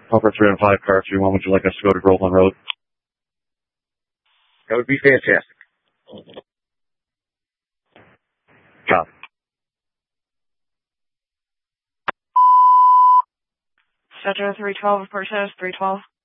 Upper 3 and 5, car 3-1, would you like us to go to Groveland Road? That would be fantastic. Copy. Cedra 312, report status 312.